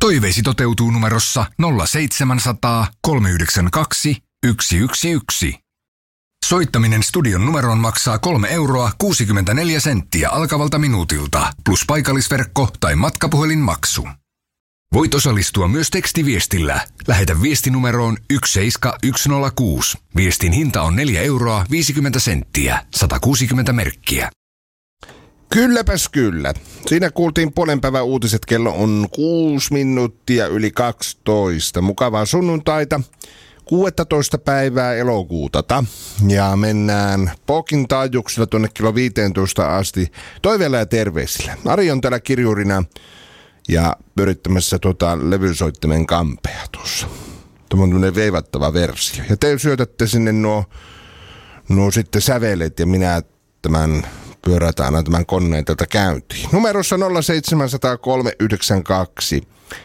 Toiveesi toteutuu numerossa 0700 392 111. Soittaminen studion numeroon maksaa 3,64 € alkavalta minuutilta, plus paikallisverkko tai matkapuhelinmaksu. Voit osallistua myös tekstiviestillä. Lähetä viesti numeroon 17106. Viestin hinta on 4,50 €, 160 merkkiä. Kylläpäs kyllä. Siinä kuultiin puolen päivän uutiset. Kello on 6 minuuttia yli 12. Mukavaa sunnuntaita. 16. päivää elokuuta. Ja mennään Pokin taajuuksilla tuonne kello 15 asti toiveilla ja terveisillä. Ari on täällä kirjurina ja pyörittämässä levysoittimen kampea tuossa. Tämä on tämmöinen veivattava versio. Ja te syötätte sinne nuo sitten sävelet ja minä pyörätään aina tämän koneen tältä käyntiin. Numerossa 0700392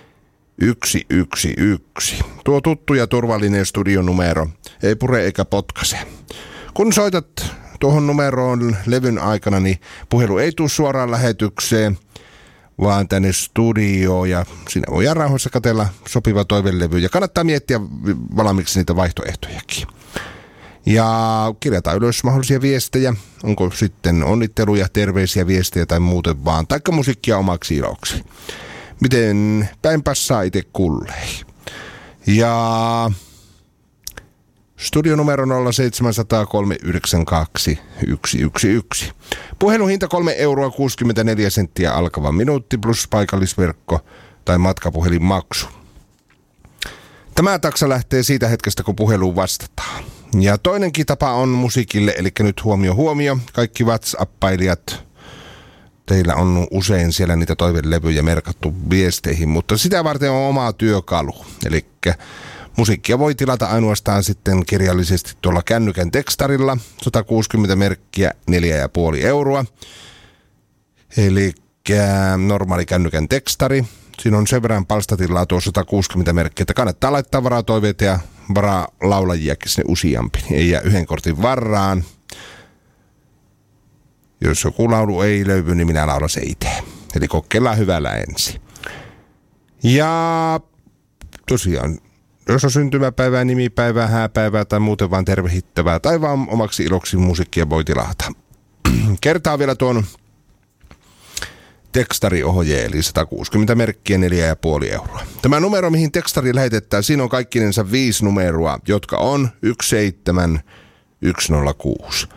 111. Tuo tuttu ja turvallinen studionumero. Ei pure eikä potkase. Kun soitat tuohon numeroon levyn aikana, niin puhelu ei tule suoraan lähetykseen, vaan tänne studioon. Ja siinä voi rauhassa katsella sopiva toivelevy. Ja kannattaa miettiä valmiiksi niitä vaihtoehtojakin. Ja kirjataan ylös mahdollisia viestejä. Onko sitten onnitteluja, terveisiä viestejä tai muuten vaan. Taikka musiikkia omaksi iloksi. Miten päin passaa itse kulleihin. Ja studionumero 0700 392 111. Puheluhinta 3,64 € alkava minuutti plus paikallisverkko tai matkapuhelinmaksu. Tämä taksa lähtee siitä hetkestä, kun puheluun vastataan. Ja toinenkin tapa on musiikille, eli nyt huomio. Kaikki WhatsApp-pailijat, teillä on usein siellä niitä toivelevyjä merkattu viesteihin, mutta sitä varten on oma työkalu. Eli musiikkia voi tilata ainoastaan sitten kirjallisesti tuolla kännykän tekstarilla, 160 merkkiä, 4,5 €. Eli normaali kännykän tekstari. Siinä on sen verran palstatilaa tuo 160 merkkiä, että kannattaa laittaa varatoiveita ja varalaulajiakin sinne useampi. Ei jää yhden kortin varaan. Jos joku laulu ei löydy, niin minä laulan se itse. Eli kokeillaan hyvällä ensin. Ja tosiaan, jos on syntymäpäivää, nimipäivää, hääpäivää tai muuten vaan tervehittävää tai vaan omaksi iloksi musiikkia voi tilata. Kertaa vielä tuon tekstariohje, eli 160 merkkiä, 4,5 €. Tämä numero, mihin tekstari lähetetään, siinä on kaikkinensa 5 numeroa, jotka on 17106.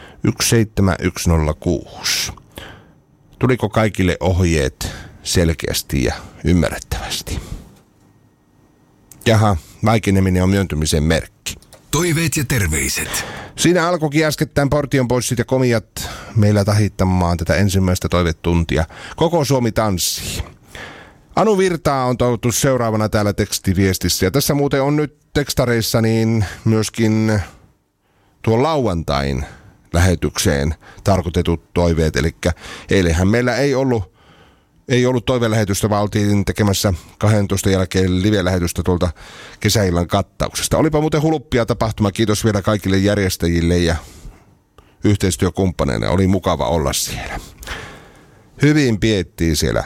17106. Tuliko kaikille ohjeet selkeästi ja ymmärrettävästi? Jaha, vaikeneminen on myöntymisen merkki. Toiveet ja terveiset. Siinä alkoikin äskettäin Portion Boysit ja Komiat meillä tahittamaan tätä ensimmäistä toivetuntia. Koko Suomi tanssii. Anu Virtaa on toivottu seuraavana täällä tekstiviestissä. Ja tässä muuten on nyt tekstareissa niin myöskin tuon lauantain lähetykseen tarkoitetut toiveet. Eli eilenhän meillä ei ollut toivelähetystä, vaan oltiin tekemässä 12 jälkeen live-lähetystä tuolta kesäillan kattauksesta. Olipa muuten hulppia tapahtuma. Kiitos vielä kaikille järjestäjille ja yhteistyökumppaneille. Oli mukava olla siellä. Hyvin piettiin siellä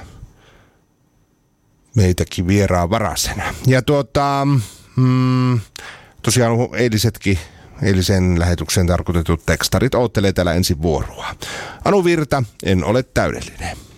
meitäkin vieraan varasena. Ja tosiaan eilisen lähetyksen tarkoitetut tekstarit oottelee täällä ensi vuoroa. Anu Virta, en ole täydellinen.